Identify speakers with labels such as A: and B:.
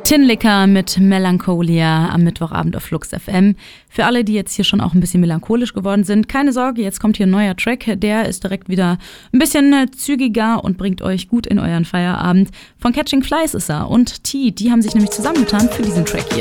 A: Tinlicker mit Melancholia am Mittwochabend auf Flux FM. Für alle, die jetzt hier schon auch ein bisschen melancholisch geworden sind, keine Sorge, jetzt kommt hier ein neuer Track. Der ist direkt wieder ein bisschen zügiger und bringt euch gut in euren Feierabend. Von Catching Flies ist er und T, die haben sich nämlich zusammengetan für diesen Track hier.